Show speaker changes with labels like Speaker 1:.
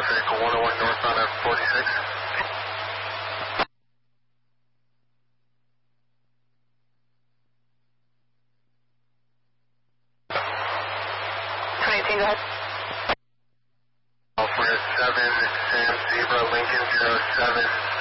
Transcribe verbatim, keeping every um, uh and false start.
Speaker 1: traffic one oh one northbound at forty-six.
Speaker 2: twenty-two, go ahead.
Speaker 1: California seven, Sam Zebra, Lincoln zero seven.